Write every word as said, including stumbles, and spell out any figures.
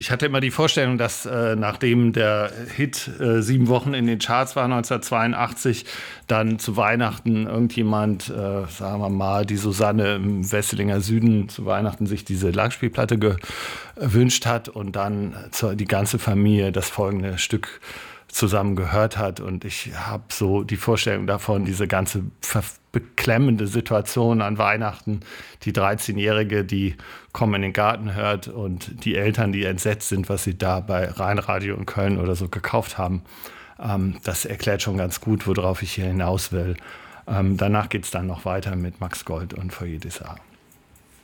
Ich hatte immer die Vorstellung, dass äh, nachdem der Hit äh, sieben Wochen in den Charts war, neunzehnhundertzweiundachtzig, dann zu Weihnachten irgendjemand, äh, sagen wir mal, die Susanne im Wesselinger Süden zu Weihnachten sich diese Langspielplatte gewünscht hat und dann zur, die ganze Familie das folgende Stück zusammen gehört hat. Und ich habe so die Vorstellung davon, diese ganze beklemmende Situation an Weihnachten, die dreizehnjährige, die Komm in den Garten hört und die Eltern, die entsetzt sind, was sie da bei Rheinradio in Köln oder so gekauft haben. Ähm, das erklärt schon ganz gut, worauf ich hier hinaus will. Ähm, danach geht es dann noch weiter mit Max Gold und Foyer des Arts.